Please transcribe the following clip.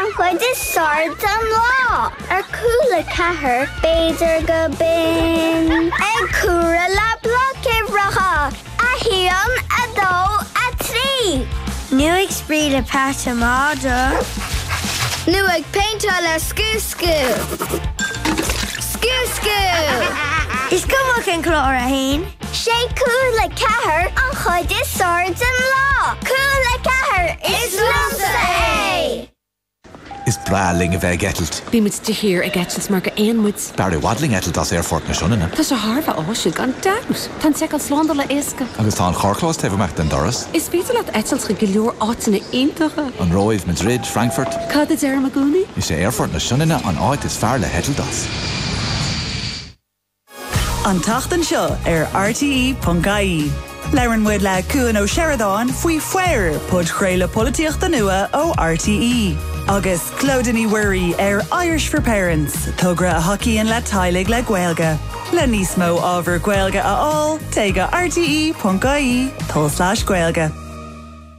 an chuid is sard an lá. Ar cúla cahar, béidir go bin. Ag cúra la blochifracha, a híon, a dó, a trí. Nu ag spríd a páta máda. Nu ag painta le scú-scú. Scú-scú. Is cumach an clór a hain? Sé cúla cahar an chuid is sard an lá. Cúla cahar is lumsa é. Is braling a bheith getalt. Bí muid de hir a getalt mar go éonmuid. Barry wadling etalt as airfort na sionnana. Tá sé Harfa áisiú gan daus. Tá teáil slánda le éasca. Agus tá an chorclás tefamach den doras. Is bíte le etalt go leor átainna iontacha. An roiv Madrid, Frankfurt. Cad is ar magúni? Is sé airfort na sionnana an áit is fear le hetalt as. An tachtan seo RTE.ie. Lauren muid le cuan ó Sheridan faoi foiir pod chréile políochta nua ó RTE. Agus Clodagh Worry Irish for Parents, tugra a hocaíonn le tailig le Gaeilge. Le níos mó ábhar Gaeilge a all, teige RTE.ie/Gaeilge.